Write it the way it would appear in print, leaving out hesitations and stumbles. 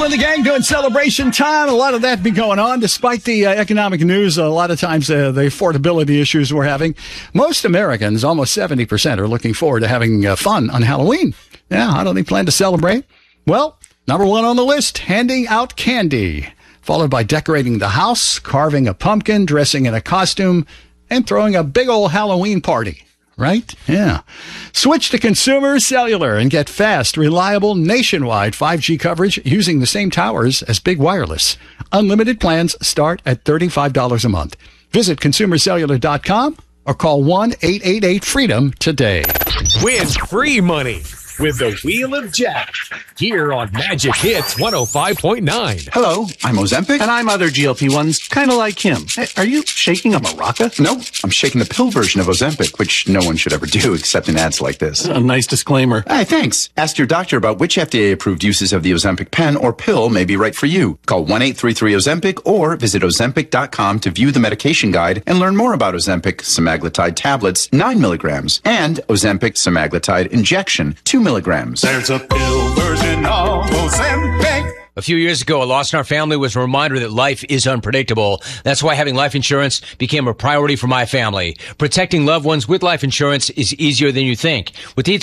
and the gang doing celebration time. A lot of that be going on despite the economic news. A lot of times the affordability issues we're having. Most Americans, almost 70%, are looking forward to having fun on Halloween. Yeah, how do they plan to celebrate? Well, number one on the list, handing out candy, followed by decorating the house, carving a pumpkin, dressing in a costume, and throwing a big old Halloween party. Right? Yeah. Switch to Consumer Cellular and get fast, reliable, nationwide 5G coverage using the same towers as Big Wireless. Unlimited plans start at $35 a month. Visit consumercellular.com or call 1-888-FREEDOM today. Win free money with the Wheel of Jack here on Magic Hits 105.9. Hello, I'm Ozempic. And I'm other GLP-1s, kind of like him. Hey, are you shaking a maraca? No, I'm shaking the pill version of Ozempic, which no one should ever do except in ads like this. A nice disclaimer. Hey, thanks. Ask your doctor about which FDA-approved uses of the Ozempic pen or pill may be right for you. Call 1-833-OZEMPIC or visit Ozempic.com to view the medication guide and learn more about Ozempic semaglutide tablets, 9 milligrams, and Ozempic semaglutide injection, 2 milligrams. There's a pill version of Ozempic. A few years ago, a loss in our family was a reminder that life is unpredictable. That's why having life insurance became a priority for my family. Protecting loved ones with life insurance is easier than you think. With